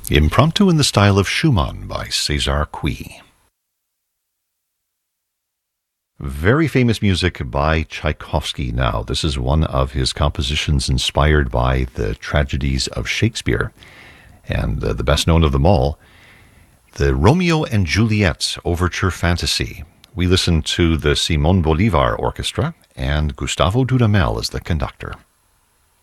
Impromptu in the style of Schumann by César Cui. Very famous music by Tchaikovsky now. This is one of his compositions inspired by the tragedies of Shakespeare. And the best known of them all, the Romeo and Juliet Overture Fantasy. We listen to the Simon Bolivar Orchestra and Gustavo Dudamel as the conductor.